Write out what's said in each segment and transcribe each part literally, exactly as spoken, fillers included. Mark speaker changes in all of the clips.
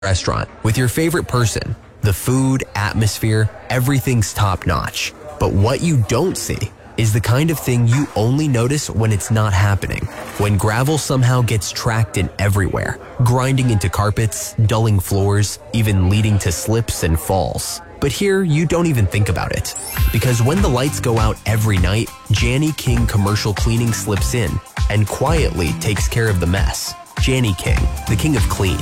Speaker 1: restaurant with your favorite person. The food, atmosphere, everything's top-notch. But what you don't see is the kind of thing you only notice when it's not happening. When gravel somehow gets tracked in everywhere, grinding into carpets, dulling floors, even leading to slips and falls. But here, you don't even think about it. Because when the lights go out every night, Janny King Commercial Cleaning slips in and quietly takes care of the mess. Janny King, the king of clean.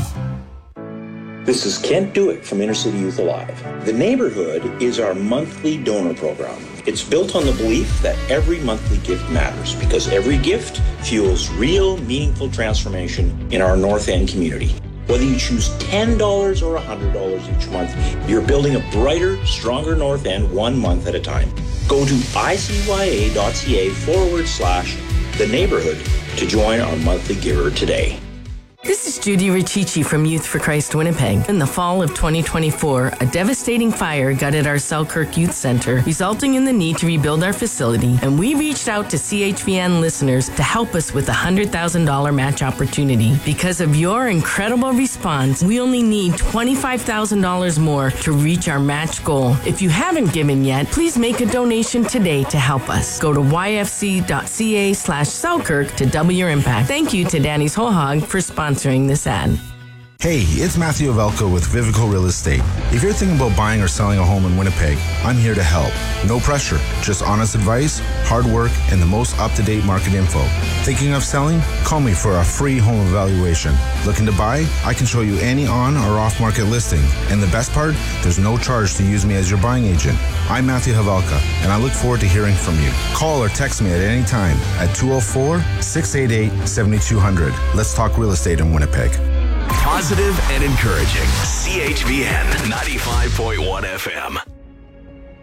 Speaker 2: This is Kent Dewick from Inner City Youth Alive. The Neighborhood is our monthly donor program. It's built on the belief that every monthly gift matters because every gift fuels real, meaningful transformation in our North End community. Whether you choose ten dollars or one hundred dollars each month, you're building a brighter, stronger North End one month at a time. Go to icya.ca forward slash the neighborhood to join our monthly giver today.
Speaker 3: This is Judy Richichi from Youth for Christ Winnipeg. In the fall of twenty twenty-four, a devastating fire gutted our Selkirk Youth Center, resulting in the need to rebuild our facility, and we reached out to C H V N listeners to help us with a one hundred thousand dollars match opportunity. Because of your incredible response, we only need twenty-five thousand dollars more to reach our match goal. If you haven't given yet, please make a donation today to help us. Go to yfc.ca slash Selkirk to double your impact. Thank you to Danny's Whole Hog for sponsoring this ad.
Speaker 4: Hey, it's Matthew Avelko with Vivico Real Estate. If you're thinking about buying or selling a home in Winnipeg, I'm here to help. No pressure, just honest advice, hard work, and the most up-to-date market info. Thinking of selling? Call me for a free home evaluation. Looking to buy? I can show you any on or off-market listing. And the best part? There's no charge to use me as your buying agent. I'm Matthew Havelka, and I look forward to hearing from you. Call or text me at any time at two oh four, six eight eight, seven two zero zero. Let's talk real estate in Winnipeg.
Speaker 5: Positive and encouraging. C H V N ninety-five point one F M.